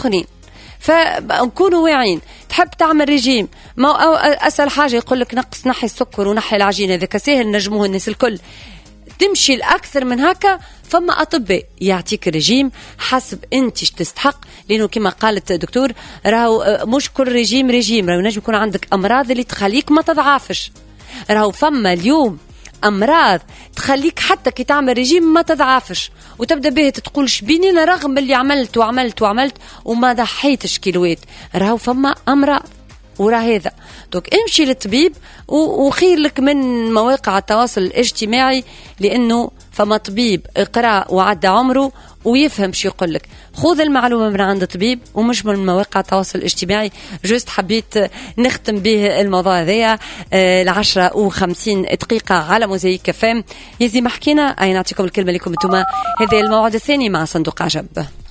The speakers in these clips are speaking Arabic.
سكرين، فنكونوا واعيين. تحب تعمل ريجيم، ما أسهل حاجة يقولك نقص، نحي السكر ونحي العجينة، ذاك سهل نجموه الناس الكل. تمشي الأكثر من هكا فما أطباء يعطيك ريجيم حسب أنت تستحق، لأنه كما قالت الدكتور راهو مش كل ريجيم راهو نجم يكون عندك أمراض اللي تخليك ما تضعفش. راهو فما اليوم أمراض تخليك حتى كي تعمل ريجيم ما تضعفش وتبدأ به تقول شبيني رغم اللي عملت وما ضحيتش كيلوات. راهو فما أمراض وراه هذا دوك امشي للطبيب وخير لك من مواقع التواصل الاجتماعي، لأنه فما طبيب اقرأ وعدى عمره ويفهم شو يقول لك. خذ المعلومة من عند طبيب ومش من مواقع التواصل الاجتماعي. جوست حبيت نختم به الموضوع هذايا 10:50 دقيقة على موزايك فام. يزي ما حكينا أي نعطيكم الكلمة لكم انتما. هذا الموعد الثاني مع صندوق عجب.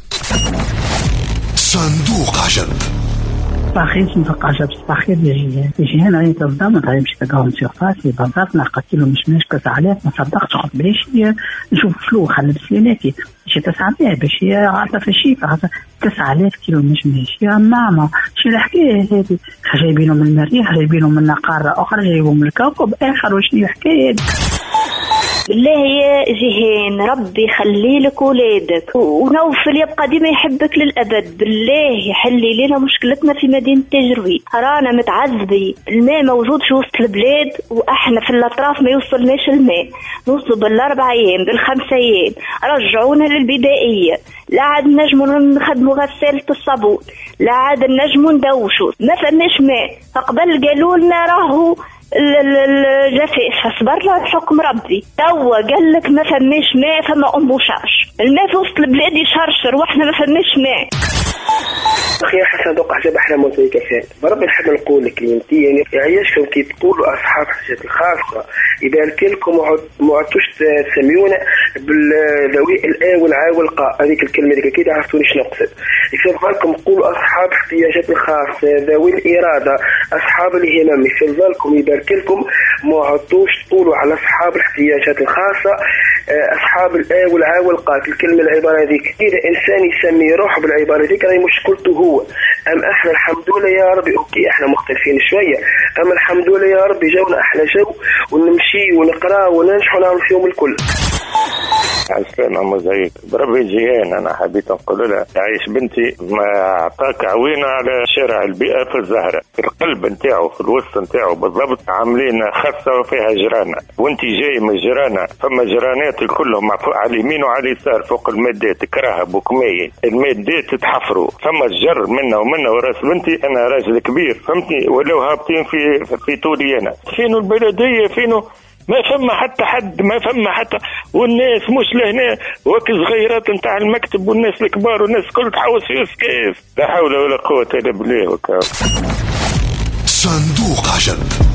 صندوق عجب. صباحين صندوق عجب. صباحين جيهان عيني تصدمت هاي باش تلقاهم سيرفاسي بالضبط. نلقى كيلو مشماش 9000 ما صدقتش، قلت بلاش نشوف فلو خلي بسلالاتي شي 900 باش هي عارفه في الشيفه 9000 كيلو مشماش. يا ماما شو الحكايه هذه؟ جايبينهم من المريخ، جايبينهم من قاره اخرى، جايبهم من الكوكب اخر، وشنو الحكايه؟ بالله يا جيهان ربي يخلي لك ولادك ونوفل يبقى ديما يحبك للأبد. بالله يحلي لنا مشكلتنا في مدينة تجروي، رانا متعذبي، الماء موجود في وسط البلاد وإحنا في الأطراف ما يوصلناش الماء، نوصل بال4 أيام بال5 أيام. رجعونا للبدائية، لا عاد نجموا نخدموا غسالة الصابون، لا عاد نجموا ندوشوا، ما فماش ماء. فقبل قالوا لنا راهو الجفاف، صبرنا حكم ربي. توا قال لك ما فماش ماء، فما امبوشاش، الماء في وسط البلاد يشرشر واحنا ما فماش ماء. اخي حسن دوق عجب احلى موزايك كفايه. بربي نحب نقول لك انت يعني عيشكم كي تقولوا اصحاب الحاجات الخاصه يبارك لكم ما عدتوش تسميونا بالذوي الاء والعاء والقاء. هذيك الكلمه اللي اكيد عرفتوني شنو نقصد. يفضل لكم تقولوا اصحاب الاحتياجات الخاصه، ذوي الاراده، اصحاب الاهتمام. يفضل لكم يبارك لكم ما عدتوش تقولوا على اصحاب الاحتياجات الخاصه اصحاب الاء والعاء والقاء. الكلمه العباره هذيك اذا انسان يسمي روحه بالعباره هذيك راهي مشكلته هو. أم احنا الحمد لله يا ربي اوكي احنا مختلفين شويه، اما الحمد لله يا ربي جونا احلى جو ونمشي ونقرا وننجح ونعمل فيهم الكل. عسلامة موزايك. بربي جيهان أنا حبيت نقول لها عايش بنتي ما أعطاك عوينة على شارع البيئة في الزهرة، في القلب نتاعو في الوسط نتاعو بالضبط عاملين خاصة وفيها جيرانة، وانت جاي من جيرانة فما جيرانات كلهم على اليمين وعلى اليسار فوق المادات كراهب وكماية، المادات تحفروا فما الجر منا ومنا. وراس بنتي أنا راجل كبير فهمتني، ولو هابطين في طولي أنا فينو البلدية فينو ما فما حتى حد، ما فما حتى، والناس مش لهنا وك صغيرات نتاع المكتب والناس الكبار والناس كل تحوس في كيف. لا حول ولا قوة إلا بالله. صندوق عجب.